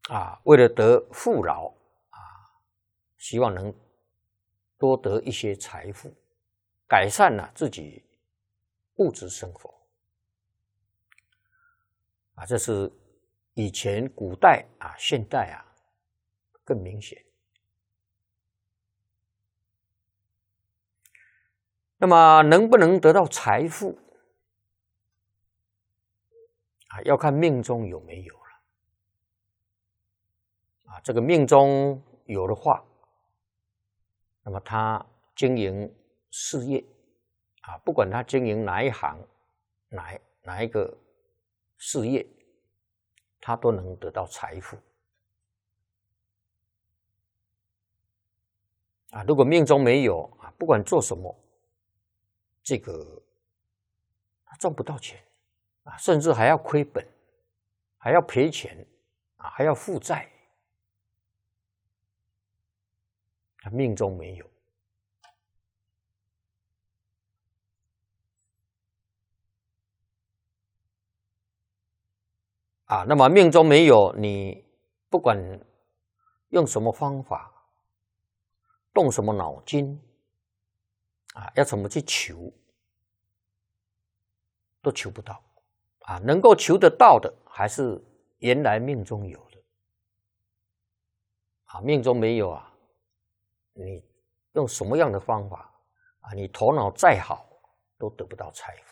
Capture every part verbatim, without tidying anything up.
啊，为了得富饶啊，希望能多得一些财富，改善了自己物质生活啊，这是以前古代啊，现代啊更明显。那么能不能得到财富啊，要看命中有没有了啊。这个命中有的话，那么他经营事业啊，不管他经营哪一行，哪哪一个事业，他都能得到财富啊。如果命中没有啊，不管做什么，这个他赚不到钱啊，甚至还要亏本，还要赔钱啊，还要负债，他命中没有啊。那么命中没有，你不管用什么方法，动什么脑筋啊，要怎么去求，都求不到啊。能够求得到的，还是原来命中有的啊。命中没有啊，你用什么样的方法啊，你头脑再好，都得不到财富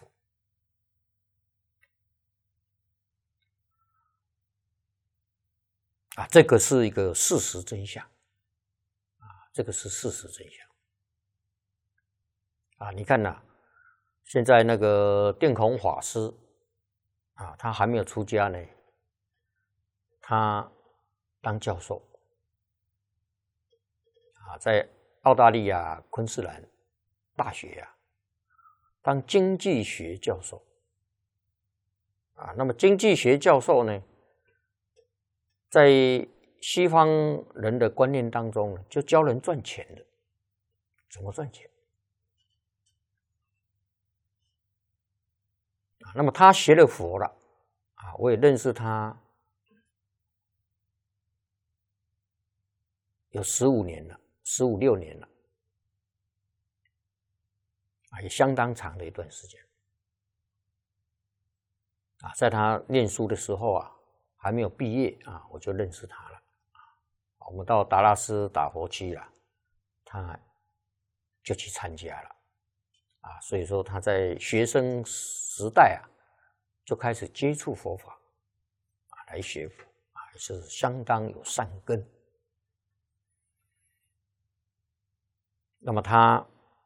啊。这个是一个事实真相啊，这个是事实真相啊。你看呐、啊，现在那个定弘法师啊，他还没有出家呢，他当教授啊，在澳大利亚昆士兰大学啊，当经济学教授啊。那么经济学教授呢，在西方人的观念当中，就教人赚钱的，怎么赚钱啊？那么他学了佛了啊，我也认识他有十五年了，十五六年了啊，也相当长的一段时间啊。在他念书的时候啊，还没有毕业啊，我就认识他了啊。我们到达拉斯打佛七了，他就去参加了啊。所以说他在学生时代啊，就开始接触佛法啊，来学佛啊，也是相当有善根。那么他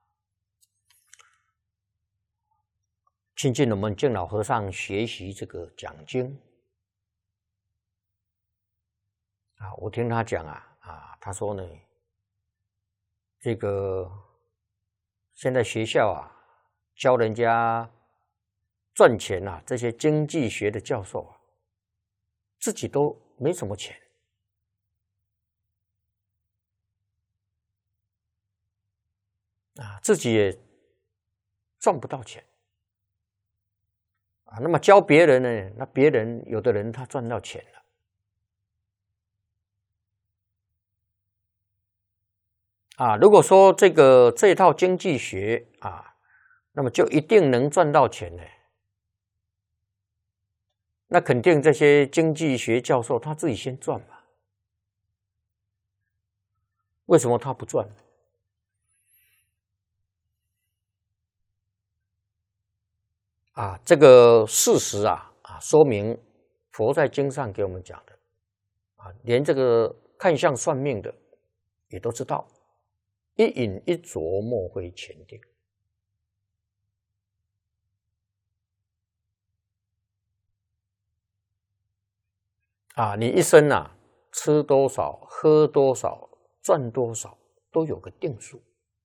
亲近我们净老和尚学习这个讲经啊，我听他讲啊啊，他说呢，这个现在学校啊教人家赚钱啊，这些经济学的教授啊，自己都没什么钱啊，自己也赚不到钱啊。那么教别人呢，那别人有的人他赚到钱了啊。如果说这个这套经济学啊，那么就一定能赚到钱呢，那肯定这些经济学教授他自己先赚嘛。为什么他不赚？啊，这个事实啊啊，说明佛在经上给我们讲的啊，连这个看相算命的也都知道，一饮一啄莫非前定啊。你一生啊，吃多少、喝多少、赚多少，都有个定数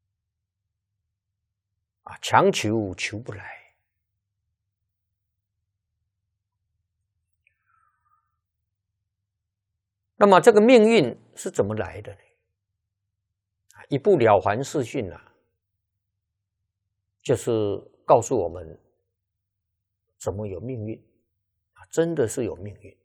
啊，强求求不来。那么这个命运是怎么来的呢？一部《了凡四训》啊，就是告诉我们怎么有命运啊，真的是有命运